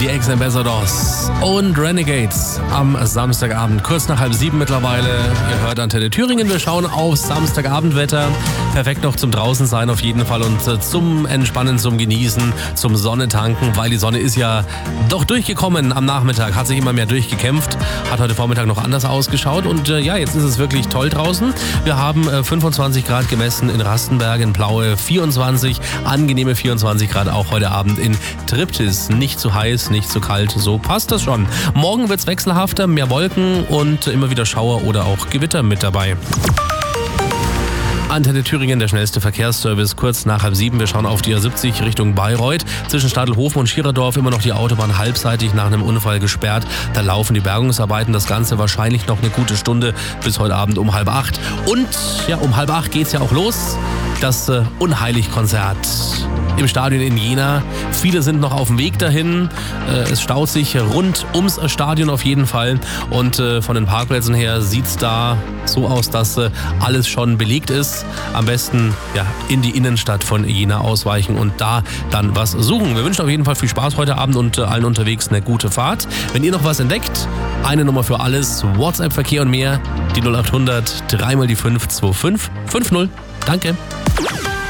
die Ex-Ambassadors und Renegades am Samstagabend, kurz nach 6:30 mittlerweile. Ihr hört Antenne Thüringen, wir schauen aufs Samstagabendwetter. Perfekt noch zum draußen sein auf jeden Fall und zum Entspannen, zum Genießen, zum Sonne tanken, weil die Sonne ist ja doch durchgekommen am Nachmittag, hat sich immer mehr durchgekämpft, hat heute Vormittag noch anders ausgeschaut und jetzt ist es wirklich toll draußen. Wir haben 25 Grad gemessen in Rastenberg, in Plaue 24, angenehme 24 Grad auch heute Abend in Triptis. Nicht zu heiß, nicht zu kalt, so passt das schon. Morgen wird's wechselhafter, mehr Wolken und immer wieder Schauer oder auch Gewitter mit dabei. Antenne Thüringen, der schnellste Verkehrsservice, kurz nach 6:30. Wir schauen auf die A70 Richtung Bayreuth. Zwischen Stadelhofen und Schiererdorf immer noch die Autobahn halbseitig nach einem Unfall gesperrt. Da laufen die Bergungsarbeiten. Das Ganze wahrscheinlich noch eine gute Stunde bis heute Abend um 7:30. Und ja, um 7:30 geht's ja auch los. Das Unheilig-Konzert im Stadion in Jena. Viele sind noch auf dem Weg dahin. Es staut sich rund ums Stadion auf jeden Fall. Und von den Parkplätzen her sieht es da so aus, dass alles schon belegt ist. Am besten ja, in die Innenstadt von Jena ausweichen und da dann was suchen. Wir wünschen auf jeden Fall viel Spaß heute Abend und allen unterwegs eine gute Fahrt. Wenn ihr noch was entdeckt, eine Nummer für alles, WhatsApp, Verkehr und mehr, die 0800 3 mal die 5 25 50. Danke.